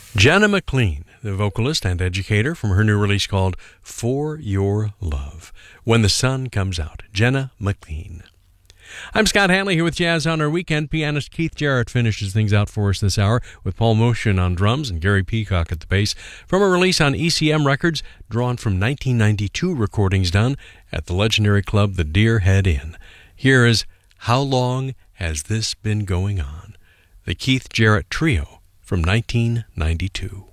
Jenna McLean, the vocalist and educator, from her new release called For Your Love. When the Sun Comes Out. Jenna McLean. I'm Scott Hanley here with Jazz on Our Weekend. Pianist Keith Jarrett finishes things out for us this hour with Paul Motion on drums and Gary Peacock at the bass from a release on ECM Records drawn from 1992 recordings done at the legendary club The Deer Head Inn. Here is How Long Has This Been Going On? The Keith Jarrett Trio from 1992.